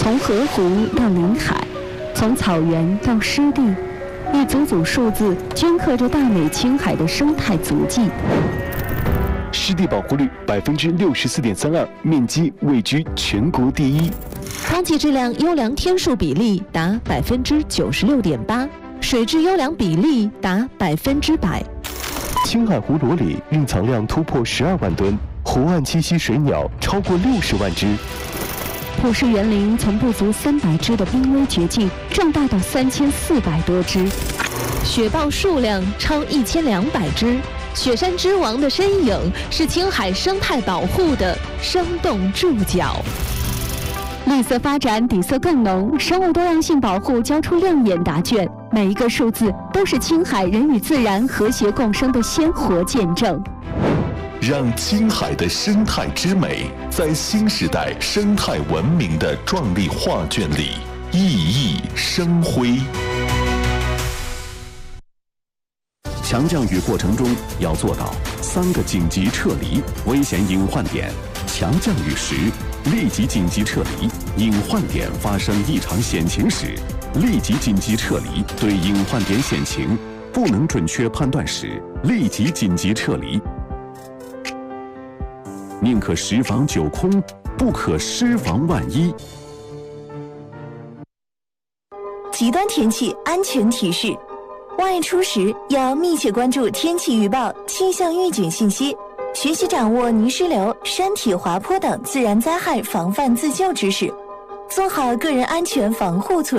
从河湖到临海，从草原到湿地，一组组数字镌刻着大美青海的生态足迹。 湿地保护率64.32%，面积位居全国第一。 空气质量优良天数比例达96.8%，水质优良比例达100%。 青海湖裸里蕴藏量突破12万吨，湖岸栖息水鸟超过60万只。 普氏园林从不足300只的濒危绝境壮大到3400多只， 雪豹数量超1200只。雪山之王的身影是青海生态保护的生动注脚。 绿色发展底色更浓，生物多样性保护交出亮眼答卷。每一个数字都是青海人与自然和谐共生的鲜活见证。 让青海的生态之美在新时代生态文明的壮丽画卷里熠熠生辉。 强降雨过程中要做到3个紧急撤离危险隐患点。强降雨时，立即紧急撤离；隐患点发生异常险情时，立即紧急撤离。对隐患点险情不能准确判断时，立即紧急撤离。宁可10防9空，不可失防万一。 极端天气安全提示：外出时要密切关注天气预报、气象预警信息，学习掌握泥石流、山体滑坡等自然灾害防范自救知识，做好个人安全防护措施。